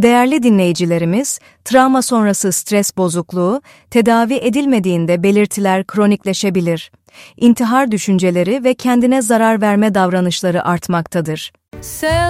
Değerli dinleyicilerimiz, travma sonrası stres bozukluğu, tedavi edilmediğinde belirtiler kronikleşebilir. İntihar düşünceleri ve kendine zarar verme davranışları artmaktadır.